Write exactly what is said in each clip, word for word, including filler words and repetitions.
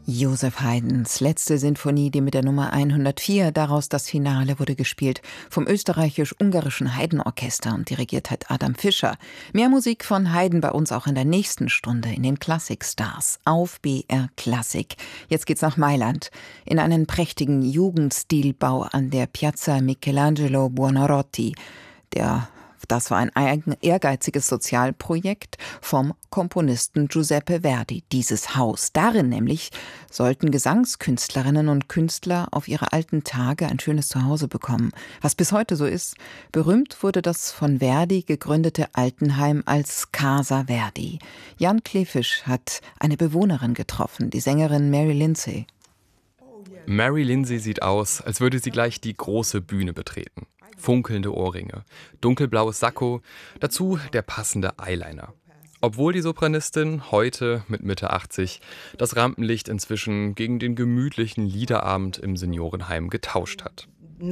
Joseph Haydns letzte Sinfonie, die mit der Nummer hundertvier, daraus das Finale, wurde gespielt vom österreichisch-ungarischen Haydn-Orchester und dirigiert hat Adam Fischer. Mehr Musik von Haydn bei uns auch in der nächsten Stunde in den Classic Stars auf B R Classic. Jetzt geht's nach Mailand in einen prächtigen Jugendstilbau an der Piazza Michelangelo Buonarroti. Der Das war ein ehrgeiziges Sozialprojekt vom Komponisten Giuseppe Verdi, dieses Haus. Darin nämlich sollten Gesangskünstlerinnen und Künstler auf ihre alten Tage ein schönes Zuhause bekommen. Was bis heute so ist. Berühmt wurde das von Verdi gegründete Altenheim als Casa Verdi. Jan Kleefisch hat eine Bewohnerin getroffen, die Sängerin Mary Lindsay. Mary Lindsay sieht aus, als würde sie gleich die große Bühne betreten. Funkelnde Ohrringe, dunkelblaues Sakko, dazu der passende Eyeliner. Obwohl die Sopranistin heute mit Mitte achtzig das Rampenlicht inzwischen gegen den gemütlichen Liederabend im Seniorenheim getauscht hat.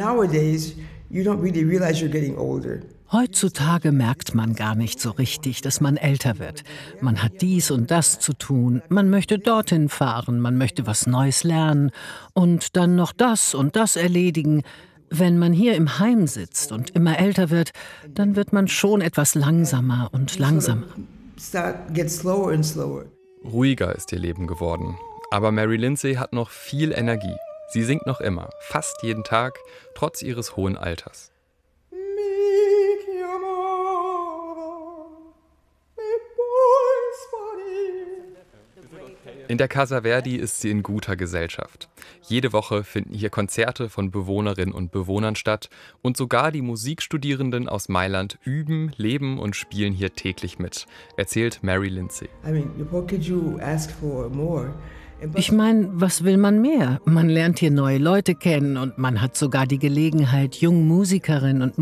Heutzutage merkt man gar nicht so richtig, dass man älter wird. Man hat dies und das zu tun, man möchte dorthin fahren, man möchte was Neues lernen und dann noch das und das erledigen. Wenn man hier im Heim sitzt und immer älter wird, dann wird man schon etwas langsamer und langsamer. Ruhiger ist ihr Leben geworden. Aber Mary Lindsay hat noch viel Energie. Sie singt noch immer, fast jeden Tag, trotz ihres hohen Alters. In der Casa Verdi ist sie in guter Gesellschaft. Jede Woche finden hier Konzerte von Bewohnerinnen und Bewohnern statt und sogar die Musikstudierenden aus Mailand üben, leben und spielen hier täglich mit, erzählt Mary Lindsay. Ich meine, was will man mehr? Man lernt hier neue Leute kennen und man hat sogar die Gelegenheit, jungen Musikerinnen und